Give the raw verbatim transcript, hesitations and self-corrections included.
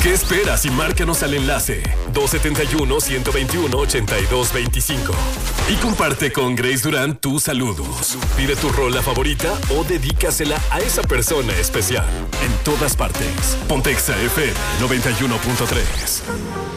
¿Qué esperas y márcanos al enlace dos siete uno, uno dos uno, ocho dos dos cinco y comparte con Grace Durán tus saludos. Pide tu rola favorita o dedícasela a esa persona especial. En todas partes. Pontexa F M noventa y uno punto tres.